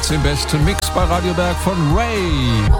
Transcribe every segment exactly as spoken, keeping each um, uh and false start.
Hits im besten Mix bei Radio Berg von Ray.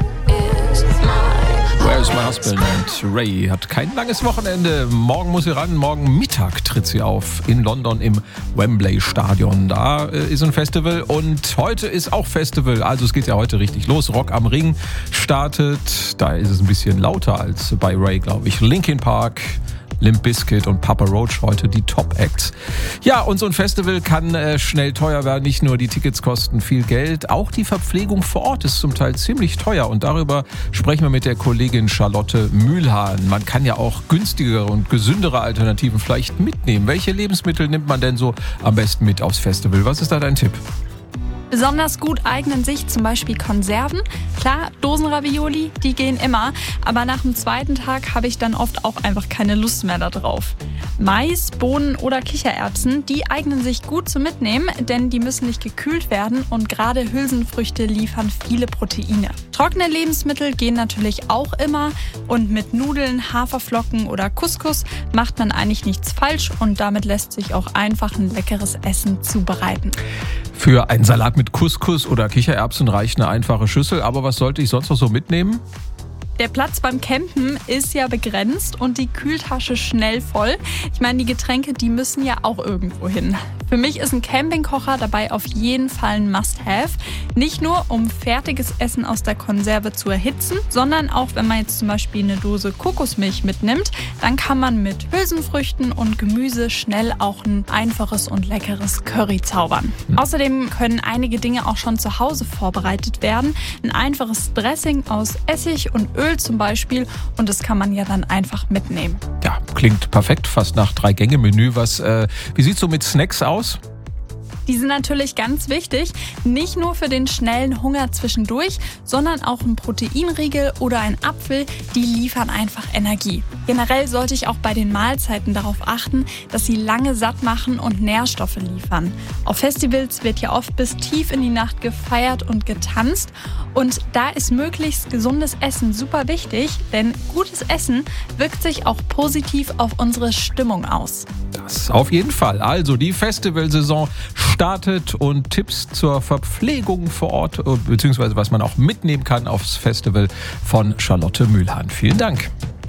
Where's my husband? Und Ray hat kein langes Wochenende. Morgen muss sie ran. Morgen Mittag tritt sie auf in London im Wembley Stadion. Da ist ein Festival und heute ist auch Festival. Also es geht ja heute richtig los. Rock am Ring startet. Da ist es ein bisschen lauter als bei Ray, glaube ich. Linkin Park, Limp Bizkit und Papa Roach heute die Top-Acts. Ja, und so ein Festival kann äh, schnell teuer werden. Nicht nur die Tickets kosten viel Geld, auch die Verpflegung vor Ort ist zum Teil ziemlich teuer. Und darüber sprechen wir mit der Kollegin Charlotte Mühlhahn. Man kann ja auch günstigere und gesündere Alternativen vielleicht mitnehmen. Welche Lebensmittel nimmt man denn so am besten mit aufs Festival? Was ist da dein Tipp? Besonders gut eignen sich zum Beispiel Konserven. Klar, Dosenravioli, die gehen immer, aber nach dem zweiten Tag habe ich dann oft auch einfach keine Lust mehr darauf. Mais, Bohnen oder Kichererbsen, die eignen sich gut zum Mitnehmen, denn die müssen nicht gekühlt werden und gerade Hülsenfrüchte liefern viele Proteine. Trockene Lebensmittel gehen natürlich auch immer und mit Nudeln, Haferflocken oder Couscous macht man eigentlich nichts falsch und damit lässt sich auch einfach ein leckeres Essen zubereiten. Für einen Salat mit Couscous oder Kichererbsen reicht eine einfache Schüssel, aber was sollte ich sonst noch so mitnehmen? Der Platz beim Campen ist ja begrenzt und die Kühltasche schnell voll. Ich meine, die Getränke, die müssen ja auch irgendwo hin. Für mich ist ein Campingkocher dabei auf jeden Fall ein Must-Have. Nicht nur, um fertiges Essen aus der Konserve zu erhitzen, sondern auch, wenn man jetzt zum Beispiel eine Dose Kokosmilch mitnimmt, dann kann man mit Hülsenfrüchten und Gemüse schnell auch ein einfaches und leckeres Curry zaubern. Mhm. Außerdem können einige Dinge auch schon zu Hause vorbereitet werden. Ein einfaches Dressing aus Essig und Öl zum Beispiel und das kann man ja dann einfach mitnehmen. Ja, klingt perfekt, fast nach Drei-Gänge-Menü. Was, äh, wie sieht's so mit Snacks aus? Die sind natürlich ganz wichtig, nicht nur für den schnellen Hunger zwischendurch, sondern auch ein Proteinriegel oder ein Apfel, die liefern einfach Energie. Generell sollte ich auch bei den Mahlzeiten darauf achten, dass sie lange satt machen und Nährstoffe liefern. Auf Festivals wird ja oft bis tief in die Nacht gefeiert und getanzt und da ist möglichst gesundes Essen super wichtig, denn gutes Essen wirkt sich auch positiv auf unsere Stimmung aus. Das auf jeden Fall. Also die Festivalsaison startet und Tipps zur Verpflegung vor Ort, beziehungsweise was man auch mitnehmen kann aufs Festival von Charlotte Mühlhahn. Vielen Dank.